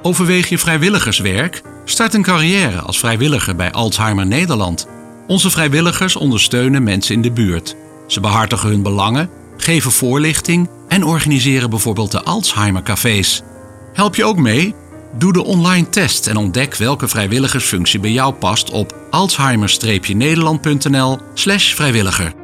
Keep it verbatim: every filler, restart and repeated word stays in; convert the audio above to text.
Overweeg je vrijwilligerswerk? Start een carrière als vrijwilliger bij Alzheimer Nederland. Onze vrijwilligers ondersteunen mensen in de buurt. Ze behartigen hun belangen, geven voorlichting en organiseren bijvoorbeeld de Alzheimer-cafés. Help je ook mee? Doe de online test en ontdek welke vrijwilligersfunctie bij jou past op alzheimer-nederland punt n l slash vrijwilliger.